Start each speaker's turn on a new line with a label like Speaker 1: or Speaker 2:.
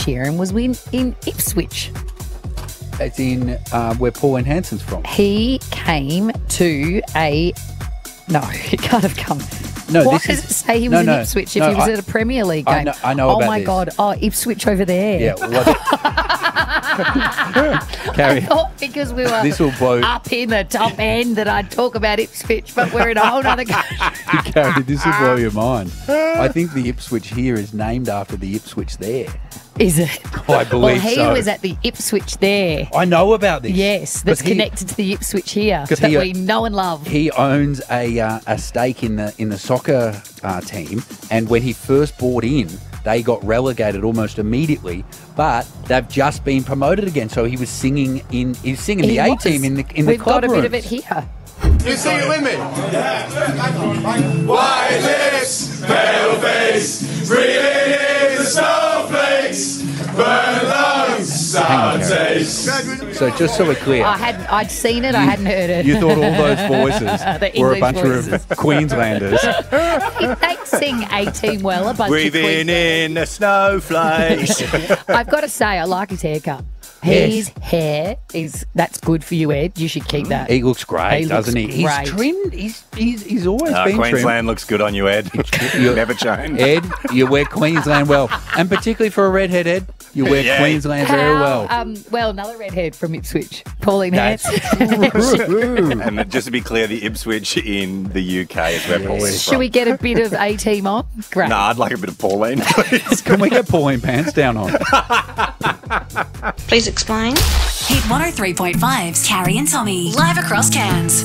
Speaker 1: Sheeran was in Ipswich.
Speaker 2: It's in where Pauline Hanson's from.
Speaker 1: He came to a... No, he can't have come.
Speaker 2: No,
Speaker 1: Why
Speaker 2: this
Speaker 1: does
Speaker 2: is-
Speaker 1: it say he was
Speaker 2: no,
Speaker 1: in
Speaker 2: no,
Speaker 1: Ipswich
Speaker 2: no,
Speaker 1: if he was
Speaker 2: I-
Speaker 1: at a Premier League
Speaker 2: I
Speaker 1: game?
Speaker 2: know- I know
Speaker 1: Oh,
Speaker 2: about
Speaker 1: my
Speaker 2: this.
Speaker 1: God. Oh, Ipswich over there.
Speaker 2: Yeah, Carrie,
Speaker 1: Oh, because we were
Speaker 2: This will blow-
Speaker 1: up in the top end that I'd talk about Ipswich, but we're in a whole other country.
Speaker 2: Carrie, this will blow your mind. I think the Ipswich here is named after the Ipswich there.
Speaker 1: Is it?
Speaker 2: I believe
Speaker 1: well, he
Speaker 2: so.
Speaker 1: was at the Ipswich there.
Speaker 2: I know about this.
Speaker 1: Yes,
Speaker 2: But
Speaker 1: that's connected to the Ipswich here
Speaker 2: 'Cause
Speaker 1: that
Speaker 2: he-
Speaker 1: we know and love.
Speaker 2: He owns a stake in the soccer team, and when he first bought in, they got relegated almost immediately. But they've just been promoted again. So he was singing the
Speaker 1: He
Speaker 2: A
Speaker 1: was.
Speaker 2: team in the
Speaker 1: We've
Speaker 2: club
Speaker 1: got a bit of it
Speaker 2: rooms.
Speaker 1: here.
Speaker 3: You sing it with me. White lips, pale face, breathing in the snowflakes, burn lungs, sour taste.
Speaker 2: So just so we're clear,
Speaker 1: I'd seen it, I hadn't heard it.
Speaker 2: you thought all those voices
Speaker 1: The
Speaker 2: were a
Speaker 1: English
Speaker 2: bunch
Speaker 1: voices.
Speaker 2: of Queenslanders.
Speaker 1: They sing A Team well, a bunch of
Speaker 4: Breathing
Speaker 1: Queensland.
Speaker 4: in the snowflakes.
Speaker 1: I've got to say, I like his haircut.
Speaker 2: Yes.
Speaker 1: His hair that's good for you, Ed. You should keep that.
Speaker 2: He looks great,
Speaker 1: He
Speaker 2: doesn't
Speaker 1: looks
Speaker 2: he?
Speaker 1: great.
Speaker 2: He's trimmed. He's always been trimmed.
Speaker 4: Queensland looks good on you, Ed.
Speaker 2: You-
Speaker 4: Never changed.
Speaker 2: Ed, you wear Queensland well, and particularly for a redhead, Ed, you wear
Speaker 4: Yeah.
Speaker 2: Queensland very well.
Speaker 1: Well, another redhead from Ipswich, Pauline
Speaker 2: That's
Speaker 1: Hanson.
Speaker 2: true.
Speaker 4: And just to be clear, the Ipswich in the UK is where Pauline's
Speaker 1: Should
Speaker 4: from.
Speaker 1: we get a bit of A Team on? Great.
Speaker 4: Nah, I'd like a bit of Pauline, please.
Speaker 2: Can we get Pauline Pants down on?
Speaker 5: Please explain.
Speaker 6: Hit 103.5's Carrie and Tommy. Live across Cairns.